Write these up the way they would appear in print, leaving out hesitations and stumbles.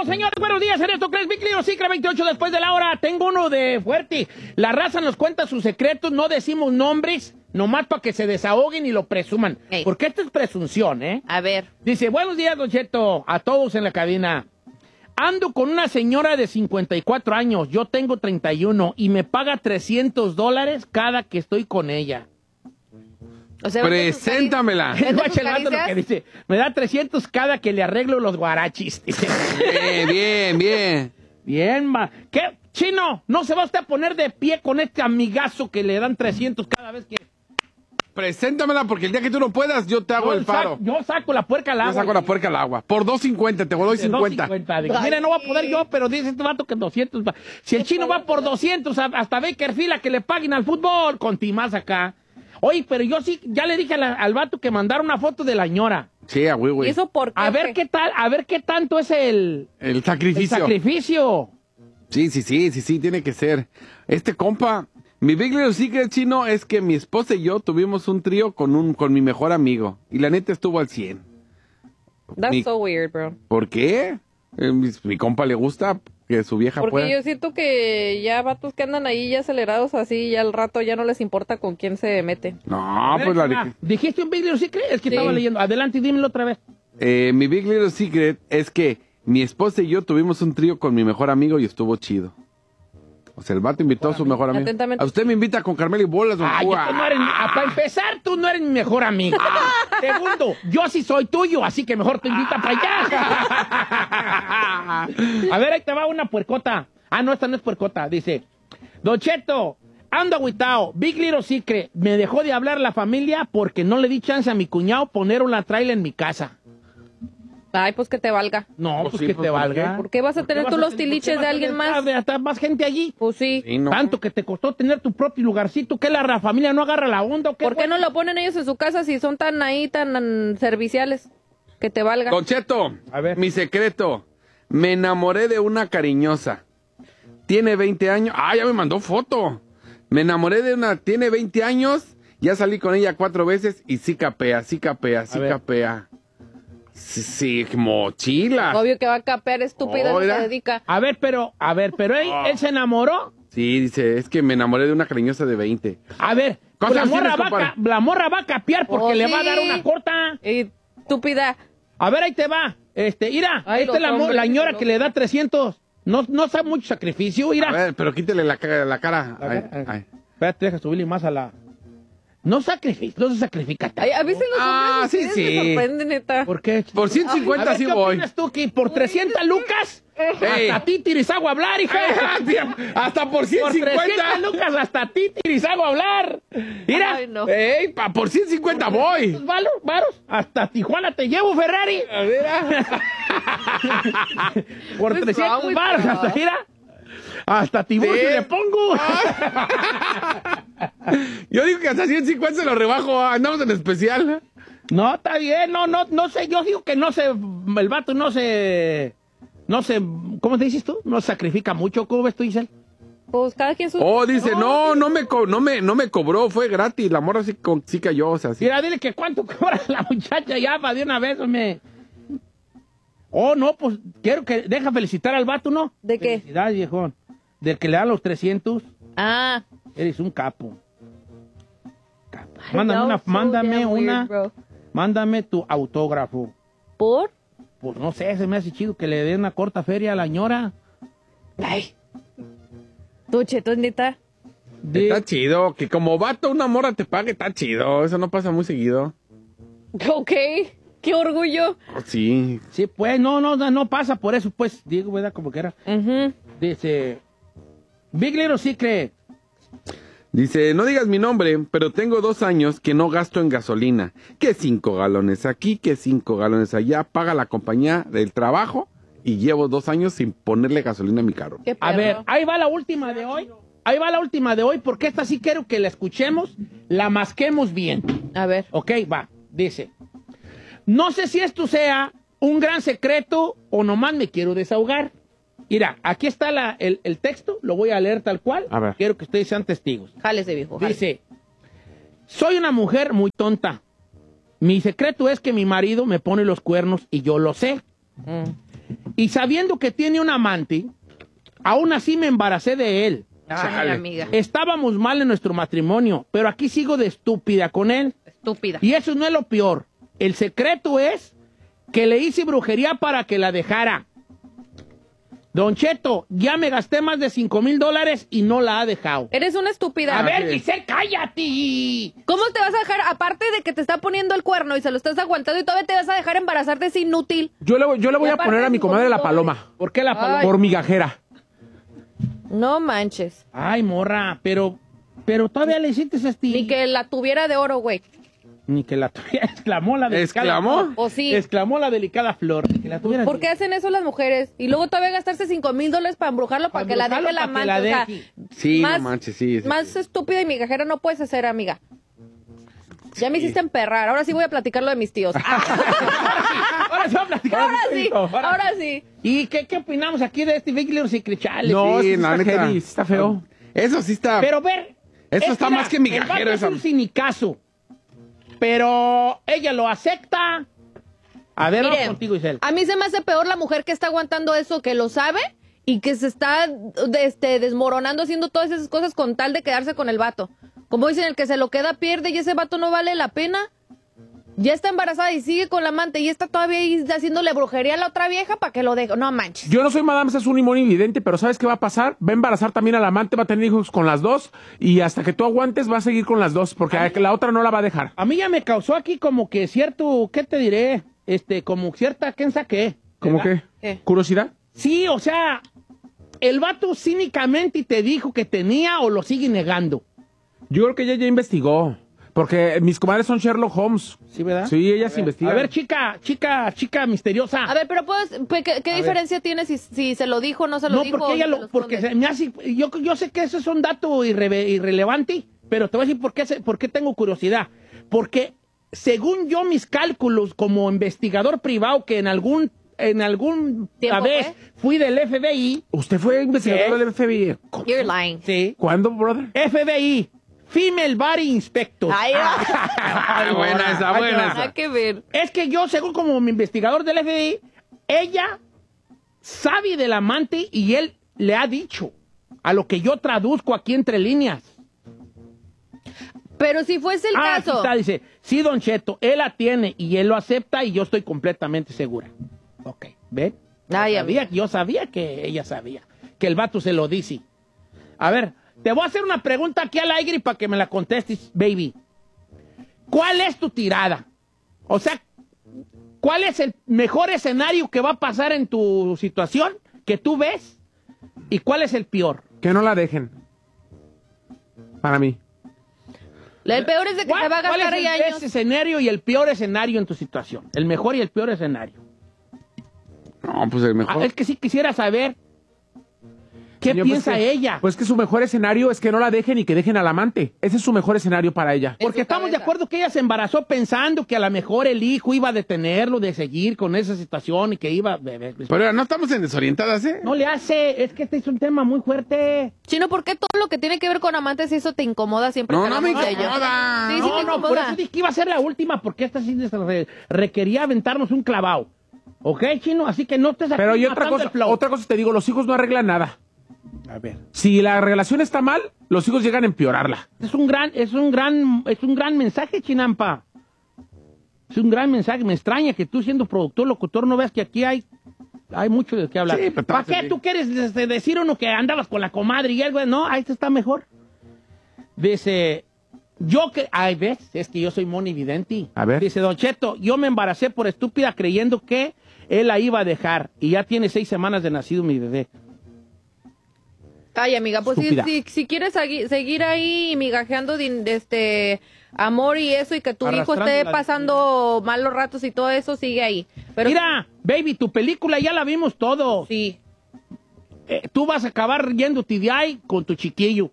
señores, buenos días, en esto crees, Big Little Secret, 28 después de la hora. Tengo uno de fuerte. La raza nos cuenta sus secretos, no decimos nombres, nomás para que se desahoguen y lo presuman. Ey. Porque esto es presunción, ¿eh? A ver. Dice, buenos días, Don Cheto, a todos en la cabina. Ando con una señora de 54 años, yo tengo 31 y me paga $300 cada que estoy con ella. O sea, Preséntamela. Guacha el vato lo que dice, me da 300 cada que le arreglo los guarachis. Dice. Bien. Bien, ¿qué? Chino, no se va usted a poner de pie con este amigazo que le dan 300 cada vez que... Preséntamela porque el día que tú no puedas, yo te hago el paro. Yo saco la puerca al agua. Yo saco la puerca al agua. Por 2.50, te doy 50. 2.50. Mira, no va a poder yo, pero dice este vato que 200. Si el chino va por 200 hasta Bakerfield a que le paguen al fútbol, con Timás acá. Oye, pero yo sí, ya le dije al vato que mandara una foto de la ñora. Sí, güey. ¿Y eso por qué? A ver qué tal, a ver qué tanto es el sacrificio. El sacrificio. Sí, tiene que ser. Este compa, mi Big Little Secret, Chino, es que mi esposa y yo tuvimos un trío con mi mejor amigo. Y la neta estuvo al 100. That's so weird, bro. ¿Por qué? Mi compa le gusta que su vieja Porque pueda. yo siento que ya vatos que andan ahí ya acelerados así, ya al rato ya no les importa con quién se mete. No, A ver, pues la ¿dijiste un Big Little Secret? Es que Sí. estaba leyendo. Adelante y dímelo otra vez. mi Big Little Secret es que mi esposa y yo tuvimos un trío con mi mejor amigo y estuvo chido. O sea, el vato invitó a su mejor amigo. Atentamente. A usted me invita con Carmela y bolas, don Ay, Juan. tú no eres, para empezar, tú no eres mi mejor amigo. Segundo, yo sí soy tuyo, así que mejor te invita para allá. A ver, ahí te va una puercota. Ah, no, esta no es puercota. Dice, Don Cheto, ando agüitao. Big Little Secret, me dejó de hablar la familia porque no le di chance a mi cuñado poner una trailer en mi casa. Ay, pues que te valga. No, Pues pues sí, que pues, te ¿por valga. ¿Por qué vas a tener tú los tiliches de alguien más? Hasta más gente allí. Pues sí. Sí, no. Tanto que te costó tener tu propio lugarcito, que la familia no agarra la onda. ¿O qué? ¿Por qué no lo ponen ellos en su casa si son tan ahí, tan serviciales? Que te valga. Don Cheto, A ver. mi secreto. Me enamoré de una cariñosa. Tiene 20 años. Ah, ya me mandó foto. Me enamoré de una... Tiene 20 años. Ya salí con ella 4 veces y sí capea. ver. Sí, mochila. Obvio que va a capear, estúpida, no se Oiga. dedica. A ver, pero él se enamoró. Sí, dice, es que me enamoré de una cariñosa de 20. A ver, ¿Cuántos la años morra, tienes, compadre? la morra va a capear porque Oh, le sí. va a dar una corta. Estúpida. A ver, ahí te va. Mira, Ay, esta es los hombres, la señora no. que le da 300. No sabe mucho sacrificio, mira. A ver, pero quítele la cara. La cara, Ay. Espérate, deja subirle más a la... No se sacrifica tanto. Ay, a veces los Ah, hombres sí, ustedes sí. me sorprenden, neta. ¿Por qué? Por A 150 ver, sí ¿qué voy. opinas tú que por 300 lucas? Ey. Hasta ti tirizagua hablar, hija. Hasta por Por 300 150. lucas hasta ti tirizagua hablar. Mira. Ay, no. Ey, por 150 voy. Varos, hasta Tijuana te llevo, Ferrari. Por What's 300 wrong with varos, you? hasta mira. Hasta Tiburcio Sí. le pongo. Yo digo que hasta 150 se lo rebajo. Andamos en especial. No, está bien, no sé, yo digo que el vato no se, ¿cómo te dices tú? No sacrifica mucho, ¿cómo ves tú, Giselle? Pues cada quien su... Oh, dice, no me cobró, fue gratis. La morra sí cayó, o sea, sí. Mira, dile que cuánto cobra la muchacha ya para de una vez, hombre. Oh, no, pues deja felicitar al vato, ¿no? ¿De qué? Felicidades, viejón. Del que le dan los 300, Ah. eres un capo. Ay, that was so damn weird, bro. Mándame tu autógrafo. ¿Por? Pues no sé, se me hace chido que le den una corta feria a la ñora. Ay. Tú, Cheto, neta. Está chido, que como vato una morra te pague, está chido. Eso no pasa muy seguido. Ok. Qué orgullo. Oh, sí. Sí, pues, no pasa por eso, pues, digo, ¿verdad? Como que era. Ujú. Dice, Big Little Secret. Dice, no digas mi nombre, pero tengo 2 años que no gasto en gasolina. Que 5 galones aquí, que 5 galones allá. Paga la compañía del trabajo y llevo 2 años sin ponerle gasolina a mi carro. Qué A perro. ver, ahí va la última de hoy. Ahí va la última de hoy, porque esta sí quiero que la escuchemos, la masquemos bien. A ver. Ok, va. Dice, no sé si esto sea un gran secreto o nomás me quiero desahogar. Mira, aquí está el texto, lo voy a leer tal cual. A ver. Quiero que ustedes sean testigos. Jálese, viejo. jálese. Dice, soy una mujer muy tonta. Mi secreto es que mi marido me pone los cuernos y yo lo sé. Y sabiendo que tiene un amante, aún así me embaracé de él. Ay, amiga. Estábamos mal en nuestro matrimonio, pero aquí sigo de estúpida con él. Estúpida. Y eso no es lo peor. El secreto es que le hice brujería para que la dejara. Don Cheto, ya me gasté más de $5,000 y no la ha dejado. Eres una estúpida. A ver, Giselle, cállate. ¿Cómo te vas a dejar, aparte de que te está poniendo el cuerno y se lo estás aguantando y todavía te vas a dejar embarazarte? Es inútil. Yo le voy a poner a mi comadre la paloma. ¿Por qué la paloma? Por migajera. No manches. Ay, morra, pero todavía le hiciste ese estilo. Ni que la tuviera de oro, güey. Ni que la tuviera, exclamó la delicada. ¿Exclamó? Flor. ¿O sí? Exclamó la delicada Flor. Que la tuviera ¿Por qué hacen eso las mujeres? Y luego todavía gastarse $5,000 para embrujarlo para que la deje la amante. O sea, Sí, más, no manches, sí. más estúpida y migajera no puedes hacer, amiga. Ya me hiciste emperrar. Ahora sí voy a platicar lo de mis tíos. Ahora sí vamos a platicar. Ahora sí. ¿Y qué opinamos aquí de este Big Little Secret Challenge? No, Sí, sí la está neta. heavy, sí está feo. Eso sí está. Pero ver. Eso está más que migajero, El vato esa- es un sinicazo. Pero ella lo acepta. A ver, vamos Mire, contigo, Isel. a mí se me hace peor la mujer que está aguantando eso, que lo sabe y que se está desmoronando haciendo todas esas cosas con tal de quedarse con el vato. Como dicen, el que se lo queda pierde y ese vato no vale la pena. Ya está embarazada y sigue con la amante y está todavía ahí haciéndole brujería a la otra vieja para que lo deje. No manches. Yo no soy Madame Sassoon ni Moni Vidente, pero ¿sabes qué va a pasar? Va a embarazar también al amante, va a tener hijos con las dos y hasta que tú aguantes va a seguir con las dos porque la otra no la va a dejar. A mí ya me causó aquí como que cierto, ¿qué te diré? Como cierta, ¿quién saqué? ¿Cómo qué? ¿Qué? ¿Curiosidad? Sí, o sea, el vato cínicamente te dijo que tenía o lo sigue negando. Yo creo que ella ya investigó. Porque mis comadres son Sherlock Holmes. ¿Sí, verdad? Sí, ellas investigan. A ver, chica misteriosa. A ver, pero ¿qué diferencia tiene si se lo dijo o no se lo No, dijo? porque ella porque se me hace, yo sé que eso es un dato irrelevante, pero te voy a decir por qué tengo curiosidad. Porque según yo mis cálculos como investigador privado que en algún ¿Tiempo vez fui del FBI, ¿Usted fue investigador ¿Qué? del FBI? You're lying. sí, ¿Cuándo, brother? FBI, Female Body Inspector. Ay, buena esa, buena esa. nada que ver. Es que yo, según como mi investigador del FBI, ella sabe del amante y él le ha dicho, a lo que yo traduzco aquí entre líneas. Pero si fuese el Aquí caso. está, dice, sí, Don Cheto, él la tiene y él lo acepta y yo estoy completamente segura. Ok, ¿ven? Ay, Yo sabía que ella sabía, que el vato se lo dice. A ver, te voy a hacer una pregunta aquí al aire para que me la contestes, baby. ¿Cuál es tu tirada? O sea, ¿cuál es el mejor escenario que va a pasar en tu situación que tú ves? ¿Y cuál es el peor? Que no la dejen. Para mí. El peor es de que se va a ¿Cuál gastar es ahí el años. best escenario y el peor escenario en tu situación? El mejor y el peor escenario. No, pues el mejor. Es que sí quisiera saber qué Señor, pues piensa que- ella. Pues que su mejor escenario es que no la dejen y que dejen al amante. Ese es su mejor escenario para ella. Porque su estamos de cabeza. acuerdo que ella se embarazó pensando que a lo mejor el hijo iba a detenerlo de seguir con esa situación y que iba... Pero no estamos en desorientadas, ¿eh? No le hace, es que este es un tema muy fuerte. Chino, ¿por qué todo lo que tiene que ver con amantes eso te incomoda siempre? No, que no me hablamos de ello? incomoda. Sí, sí No, te no, por incomoda. eso dije que iba a ser la última, porque esta sí requería aventarnos un clavado. ¿Ok, Chino? Así que no estés aquí Pero hay matando el flow. otra cosa te digo, los hijos no arreglan nada. A ver. Si la relación está mal, los hijos llegan a empeorarla. Es un gran mensaje, Chinampa. Es un gran mensaje. Me extraña que tú, siendo productor, locutor, no veas que aquí hay mucho de qué hablar. Sí, pero ¿Para estamos qué en- tú quieres decir uno que andabas con la comadre y algo? No, ahí está mejor. Dice, ves, es que yo soy Moni Videnti. A ver. Dice, Don Cheto, yo me embaracé por estúpida creyendo que él la iba a dejar y ya tiene 6 semanas de nacido mi bebé. Ay, amiga, pues Estúpida. si quieres seguir ahí migajeando amor y eso y que tu hijo Arrastrando esté la pasando malos ratos y todo eso, sigue ahí. Pero Mira, baby, tu película ya la vimos todos. sí. Tú vas a acabar yéndote de ahí con tu chiquillo.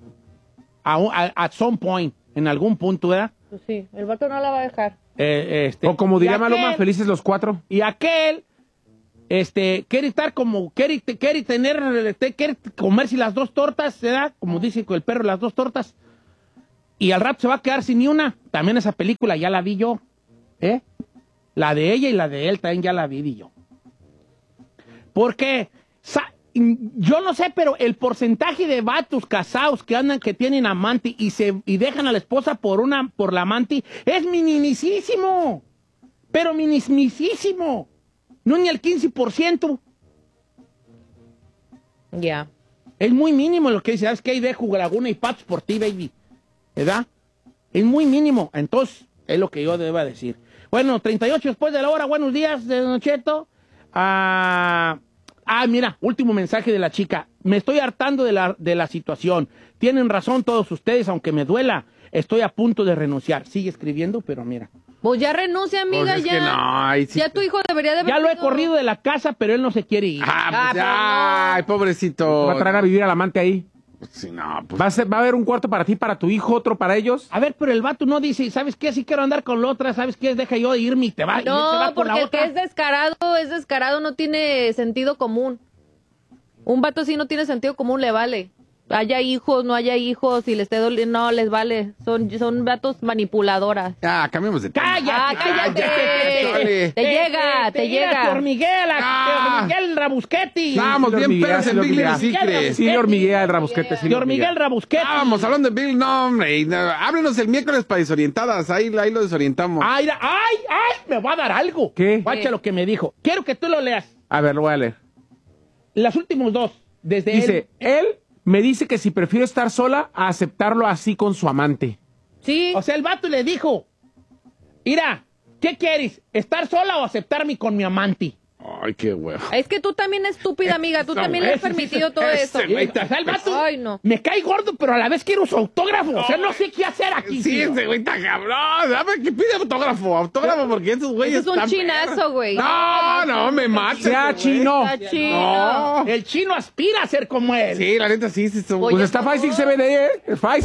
At some point, en algún punto, ¿verdad? Pues sí, el vato no la va a dejar. O como diría y Maluma, aquel- felices los 4. Y aquel, quiere estar como, quiere comerse las 2 tortas, ¿verdad? Como dice el perro, las 2 tortas. Y al rato se va a quedar sin ni una. También esa película ya la vi yo, ¿eh? La de ella y la de él también ya la vi yo. Porque yo no sé, pero el porcentaje de vatos casados que tienen amante y dejan a la esposa por la amante es minimísimo. Pero minimísimo. No ni el 15%. Ya. Es muy mínimo lo que dice. ¿Sabes qué? Dejo laguna y patos por ti, baby. ¿Verdad? Es muy mínimo. Entonces, es lo que yo deba decir. Bueno, 38 después de la hora. Buenos días, Don Cheto. Mira, último mensaje de la chica. Me estoy hartando de la situación. Tienen razón todos ustedes, aunque me duela. Estoy a punto de renunciar. Sigue escribiendo, pero mira. Pues ya renuncia, amiga, Pues es ya. que no, ahí sí ya tu hijo debería de haber Ya lo he sido- corrido de la casa, pero él no se quiere ir. Pues pues no. ay, pobrecito. Va a traer a vivir al amante ahí. Sí, no, pues. Va a haber un cuarto para ti, para tu hijo, otro para ellos. A ver, pero el vato no dice, ¿sabes qué? Si quiero andar con la otra, ¿sabes qué? Deja yo de irme y te va, y se va No, por la porque el otra. que es descarado, no tiene sentido común. Un vato así no tiene sentido común, le vale. Haya hijos, no haya hijos, si les esté doliendo, no, les vale. Son vatos manipuladoras. Cambiamos de tema. ¡Cállate! Chole. Te llega. Te hormiguea Ah. el Rabusquetti. Estábamos Sí, bien hormiguea, perros sí, en Big Little hormiguea. Secret. Sí, le hormiguea el rabusquete. Sí, Te hormiguea el Rabusquetti. Estábamos hablando de Bill, no, hombre. Háblenos el miércoles para desorientadas. Ahí lo desorientamos. Ay, me va a dar algo. ¿Qué? Guacha lo que me dijo. Quiero que tú lo leas. A ver, lo voy a leer. Los últimos dos. Desde Dice, él me dice que si prefiero estar sola a aceptarlo así con su amante. Sí. O sea, el vato le dijo, mira, ¿qué quieres? ¿Estar sola o aceptarme con mi amante? Ay, qué huevo. Es que tú también estúpida, amiga. Tú también le has permitido todo eso. O sea, el vato Ay, no. me cae gordo, pero a la vez quiero su autógrafo. O sea, no sé qué hacer aquí. Sí, tío. ese güey está cabrón. Dame que pide autógrafo, porque esos güeyes Ese es un están chinazo, perros. güey. No, me mata. Sea ese güey. chino. Está chino. No. El chino aspira a ser como él. Sí, la neta sí, son. Oye, Pues está Pfizer CBD,